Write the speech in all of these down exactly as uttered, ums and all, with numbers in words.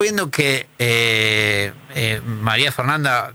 ocurriendo que eh, eh, María Fernanda...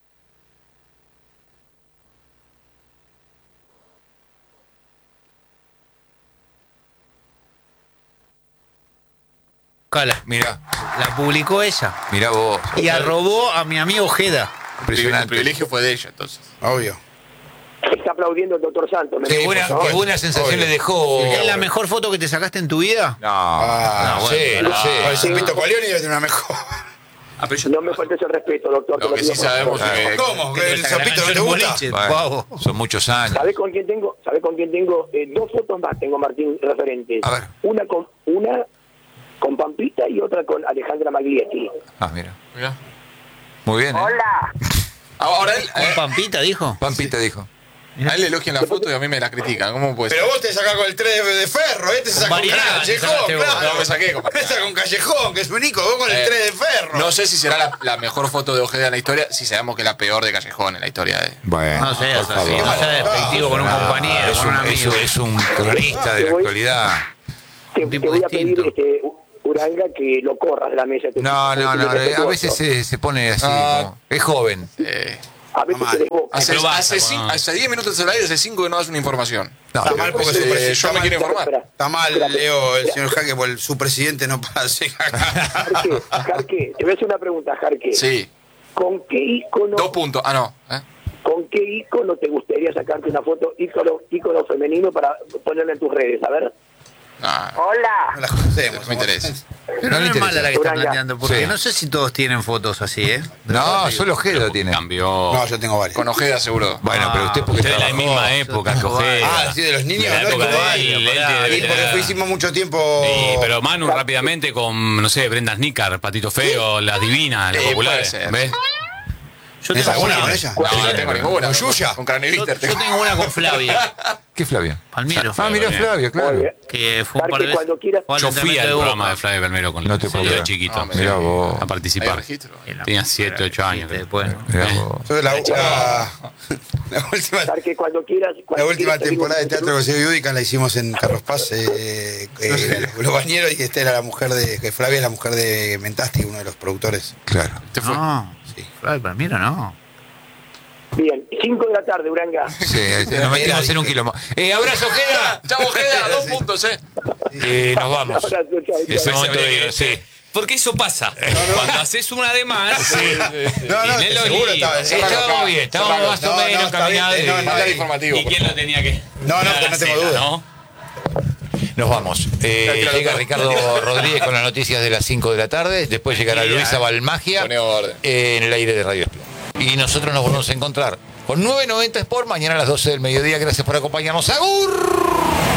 Cala, Mira, la publicó ella mira vos. y arrobó a mi amigo Ojeda. El Impresionante. privilegio fue de ella, entonces. Obvio. Está aplaudiendo el doctor Santos. me Qué dijo, buena, ¿no? qué buena sensación Obvio. le dejó. ¿Es la mejor foto que te sacaste en tu vida? No, Ah, no, bueno, sé, no. no sé. Con el Cepito Coleoni debe tener una mejor. Ah, pero yo- No me faltes el respeto, doctor. te Lo que pido sí por sabemos favor. es que... ¿Cómo? Que ¿El te saca la Cepito no te canción gusta? boliche. Bueno, Guau. son muchos años. ¿Sabés con quién tengo? ¿Sabés con quién tengo? Eh, dos fotos más tengo, Martín, referentes. A ver. Una con una con Pampita y otra con Alejandra Maglietti. Ah, mira. Mirá. Muy bien, ¿eh? Hola. Ahora él, ¿Con eh, Pampita dijo? Pampita dijo. a él le elogian la foto y a mí me la critican. ¿Cómo puede ser? Pero vos te sacás con el tres de, de ferro, ¿eh? Te sacás con Variedad, te Callejón, sacaste vos. claro. No, me saqué con Te sacás con Callejón, que es único, vos con el Eh, tres de ferro. No sé si será la, la mejor foto de Ojeda en la historia, si sabemos que es la peor de Callejón en la historia de... Bueno, No seas por así, favor. no seas despectivo con un Ah, compañero, es con un un, amigo. es, es un cronista de la actualidad. Te, Un te tipo voy a pedir, distinto. este, Uranga, que lo corras de la mesa. Te- No, te- no, te- no. te- A veces se, se pone así. Ah. como- es joven. Eh, A veces Mal. te desboca. hace, Pero basta, hace, cin- con- hace diez minutos al aire, hace cinco que no das una información. No, Está mal porque su Eh, presidente- yo me quiero informar. Espera, Está mal, espera, Leo, el espera. señor Jaque, porque el- su presidente no pase. Jarque, Jarque, te voy a hacer una pregunta, Jarque. Sí. ¿Con qué ícono, Dos puntos. Ah, no. ¿eh? con qué ícono te gustaría sacarte una foto ícono, ícono femenino para ponerla en tus redes? A ver. No, Hola. No las conocemos. no me interesa. Pero No no, le es mala interesa. la que está Uranga. planteando, porque Sí. no sé si todos tienen fotos así, ¿eh? No, solo Ojeda tiene. Cambió. No, yo tengo varias. Con Ojeda seguro. Bueno, Ah, pero usted porque Usted de la trabajó. misma época que Ojeda. Ah, sí, de los niños. De la ¿no? época de Como él, varios, él pará. debe Sí, porque tener- hicimos mucho tiempo. Sí, pero Manu rápidamente con, no sé, Brenda Snicker, Patito Feo, Las Divinas, Las Sí, Populares. puede ser. ¿Ves? Yo ¿Tenés tengo, alguna una, con ella? No, no tengo ninguna. ¿Con Yuya? Con Cráneo yo, Víctor yo tengo una con Flavia ¿Qué Flavia? Palmiro, Ah, mira Flavia, claro. Muy bien. que fue un par de Jarque, veces. cuando quieras. fue al Yo fui entrenamiento al de programa Boca. de Flavia Palmero con No te puedo yo era creer. chiquito. No, me- Mirá vos. A Hay participar. registro. Tenía siete, ocho años. creo. Después, Mirá Eh. vos. Yo la, la, la última, Jarque, cuando quieras. la cuando última quieras, temporada de te digo- Teatro José Yudica la hicimos en Carlos Paz, eh, eh, los bañeros, y esta era la mujer de, que Flavia es la mujer de Mentasti, uno de los productores. Claro. Te fue. no, Sí. Flavia Palmiro no. Bien, cinco de la tarde, Uranga. Sí, nos metimos en un quilombo. Eh, abrazo, Ojeda. Chao, Ojeda. Dos puntos, ¿eh? Eh, nos vamos. Abrazo, chao, chao. Ese momento habría de- que- sí. Porque eso pasa. Cuando haces una de más, No, no, y Nelo seguro Lío. estaba. Sí, estábamos bien, estábamos más o No, no, menos está bien, caminados. no, no, Manda el ahí. informativo. ¿Y quién lo tenía que.? No, no, Era que la no tengo cena, duda. ¿no? Nos vamos. Eh, Claro, llega claro. Ricardo Rodríguez con las noticias de las cinco de la tarde. Después llegará Luisa Balmagia Pone orden. eh, en el aire de Radio Explora. Y nosotros nos volvemos a encontrar con nueve noventa Sport mañana a las doce del mediodía. Gracias por acompañarnos. ¡Agur!